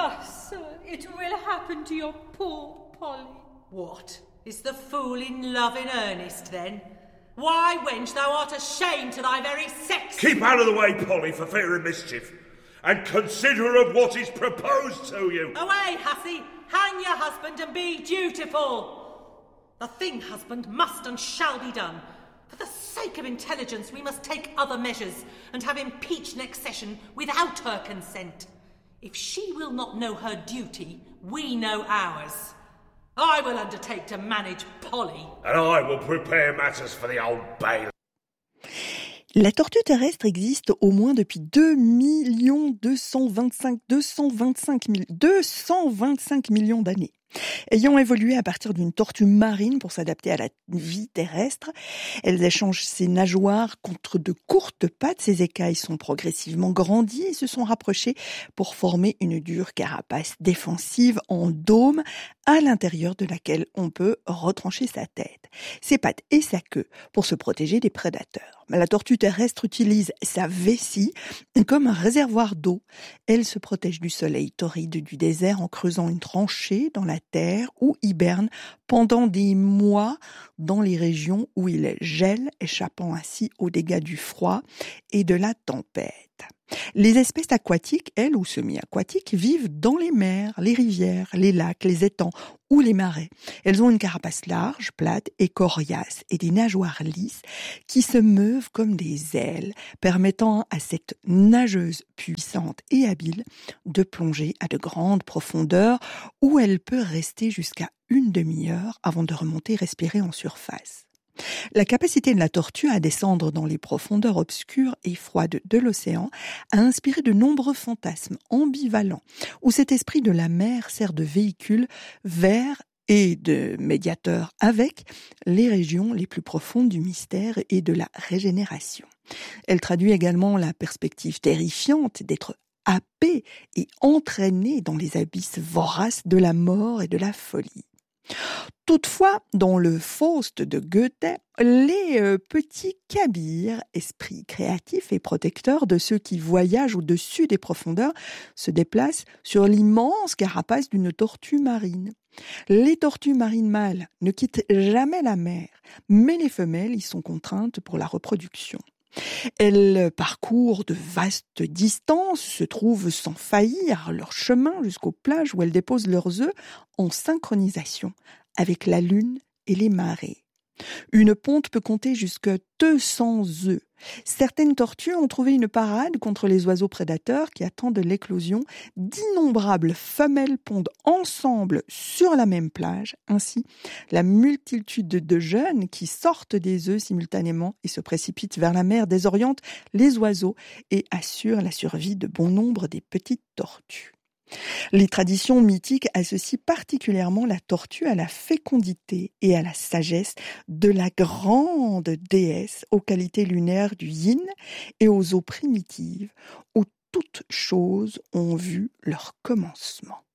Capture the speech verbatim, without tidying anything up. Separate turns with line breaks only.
Ah, sir, it will happen to your poor Polly.
What? Is the fool in love in earnest, then? Why, wench, thou art a shame to thy very sex.
Keep out of the way, Polly, for fear of mischief, and consider of what is proposed to you.
Away, hussy, hang your husband and be dutiful. The thing, husband, must and shall be done. For the sake of intelligence, we must take other measures, and have impeached next session without her consent. If she will not know her duty, we know ours. I will undertake to manage Polly.
And I will prepare matters for the old bailiff.
La tortue terrestre existe au moins depuis deux millions deux cent vingt-cinq millions d'années. Ayant évolué à partir d'une tortue marine pour s'adapter à la vie terrestre, elle échange ses nageoires contre de courtes pattes. Ses écailles sont progressivement grandies et se sont rapprochées pour former une dure carapace défensive en dôme à l'intérieur de laquelle on peut retrancher sa tête, ses pattes et sa queue pour se protéger des prédateurs. La tortue terrestre utilise sa vessie comme un réservoir d'eau. Elle se protège du soleil torride du désert en creusant une tranchée dans la terre ou hiberne pendant des mois dans les régions où il gèle, échappant ainsi aux dégâts du froid et de la tempête. Les espèces aquatiques, elles, ou semi-aquatiques, vivent dans les mers, les rivières, les lacs, les étangs ou les marais. Elles ont une carapace large, plate et coriace et des nageoires lisses qui se meuvent comme des ailes, permettant à cette nageuse puissante et habile de plonger à de grandes profondeurs où elle peut rester jusqu'à une demi-heure avant de remonter respirer en surface. La capacité de la tortue à descendre dans les profondeurs obscures et froides de l'océan a inspiré de nombreux fantasmes ambivalents où cet esprit de la mer sert de véhicule vers et de médiateur avec les régions les plus profondes du mystère et de la régénération. Elle traduit également la perspective terrifiante d'être happé et entraîné dans les abysses voraces de la mort et de la folie. Toutefois, dans le Faust de Goethe, les euh, petits Kabyres, esprits créatifs et protecteurs de ceux qui voyagent au-dessus des profondeurs, se déplacent sur l'immense carapace d'une tortue marine. Les tortues marines mâles ne quittent jamais la mer, mais les femelles y sont contraintes pour la reproduction. Elles parcourent de vastes distances, se trouvent sans faillir leur chemin jusqu'aux plages où elles déposent leurs œufs en synchronisation avec la lune et les marées. Une ponte peut compter jusqu'à deux cents œufs. Certaines tortues ont trouvé une parade contre les oiseaux prédateurs qui attendent l'éclosion. D'innombrables femelles pondent ensemble sur la même plage. Ainsi, la multitude de jeunes qui sortent des œufs simultanément et se précipitent vers la mer désoriente les oiseaux et assure la survie de bon nombre des petites tortues. Les traditions mythiques associent particulièrement la tortue à la fécondité et à la sagesse de la grande déesse aux qualités lunaires du yin et aux eaux primitives où toutes choses ont vu leur commencement.